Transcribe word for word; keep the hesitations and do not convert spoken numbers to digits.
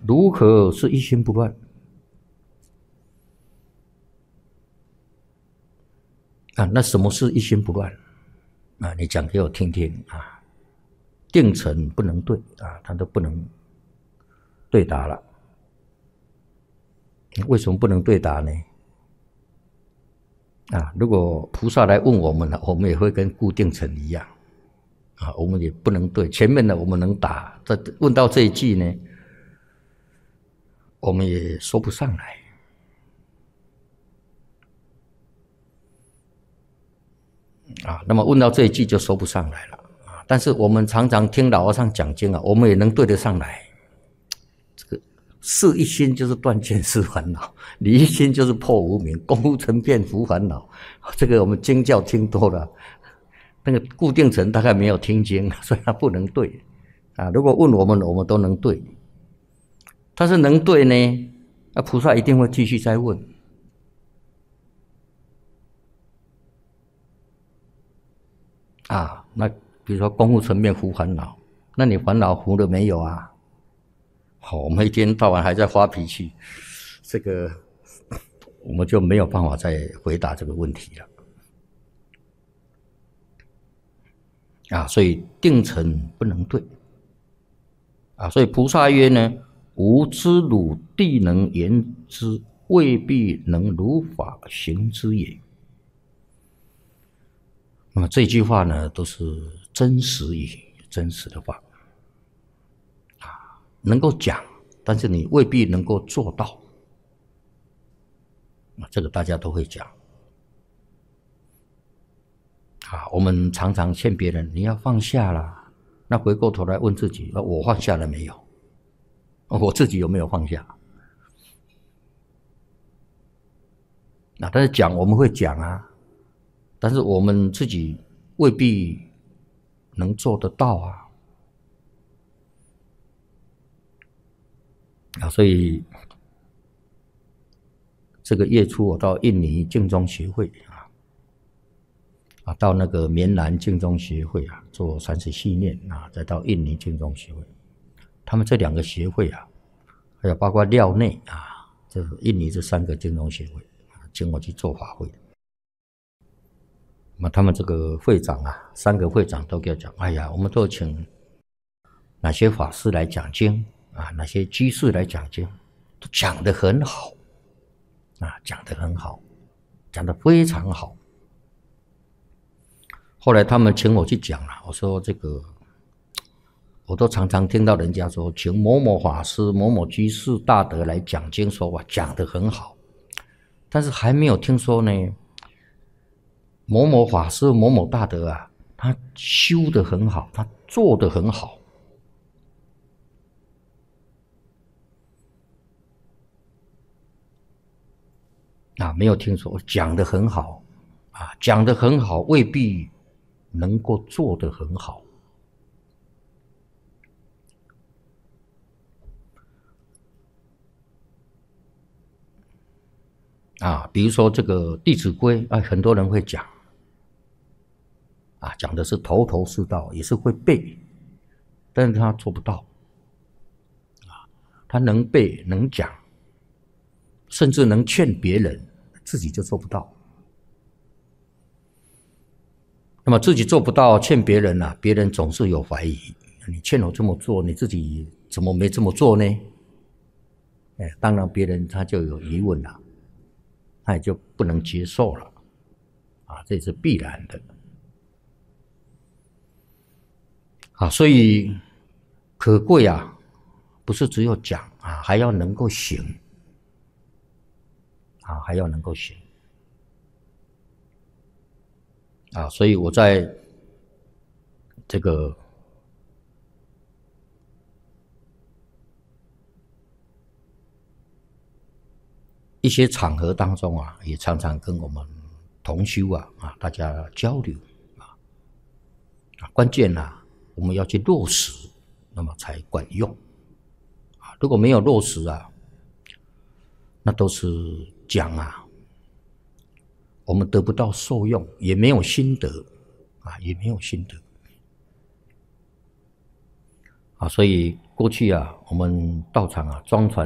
如何是一心不乱？啊，那什么是一心不乱？啊，你讲给我听听啊。定尘不能对啊，他都不能对答了。为什么不能对答呢？啊，如果菩萨来问我们了，我们也会跟固定尘一样啊，我们也不能对。前面的我们能答，这问到这一句呢，我们也说不上来啊。那么问到这一句就说不上来了啊。但是我们常常听老和尚讲经啊，我们也能对得上来。这个事一心就是断见思烦恼，理一心就是破无明，功夫成片除烦恼。这个我们经教听多了，那个固定尘大概没有听经，所以他不能对啊。如果问我们，我们都能对。但是能对呢，那菩萨一定会继续再问啊。那比如说功夫层面除烦恼，那你烦恼除了没有啊？好，我们一天到晚还在发脾气，这个我们就没有办法再回答这个问题了啊。所以定尘不能对啊。所以菩萨曰呢，吾知汝地能言之，未必能如法行之也。那么这句话呢，都是真实语，真实的话啊，能够讲，但是你未必能够做到啊。这个大家都会讲啊。我们常常劝别人，你要放下啦，那回过头来问自己，我放下了没有？我自己有没有放下？啊，但是讲我们会讲啊，但是我们自己未必能做得到啊。啊，所以这个月初我到印尼净宗协会啊，啊，到那个棉兰净宗协会啊做三十系念啊，再到印尼净宗协会，他们这两个协会啊，还有包括廖内啊，这印尼这三个净宗协会，请我去做法会。那么他们这个会长啊，三个会长都给我讲，哎呀，我们都请哪些法师来讲经啊，哪些居士来讲经，都讲得很好啊，讲得很好，讲得非常好。后来他们请我去讲了，我说这个，我都常常听到人家说，请某某法师、某某居士大德来讲经，说哇讲得很好，但是还没有听说呢，某某法师、某某大德啊，他修得很好，他做得很好。啊，没有听说，讲得很好啊，讲得很好，未必能够做得很好啊。比如说这个《弟子规》啊，很多人会讲啊，讲的是头头是道，也是会背，但是他做不到啊。他能背能讲，甚至能劝别人，自己就做不到。那么自己做不到，劝别人啊，别人总是有怀疑。你劝我这么做，你自己怎么没这么做呢？哎，当然别人他就有疑问了，他也就不能接受了啊，这是必然的啊。所以可贵啊，不是只有讲啊，还要能够行啊，还要能够行啊。所以我在这个一些场合当中啊，也常常跟我们同修啊啊大家交流啊，关键啊，我们要去落实，那么才管用啊。如果没有落实啊，那都是讲啊，我们得不到受用，也没有心得啊，也没有心得啊，所以过去啊，我们道场啊，装船